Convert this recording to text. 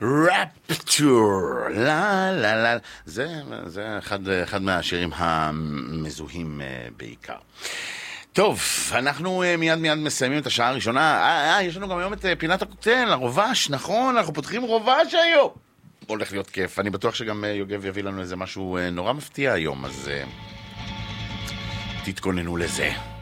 רפטור, לה לה לה. זה אחד מהשירים המזוהים בעיקר. טוב, אנחנו מיד מסיימים את השעה הראשונה. יש לנו גם היום את פינת הקוקטייל, הרובש, נכון? אנחנו פותחים רובש היום. הולך להיות כיף. אני בטוח שגם יוגב יביא לנו איזה משהו נורא מפתיע היום, אז תתכוננו לזה.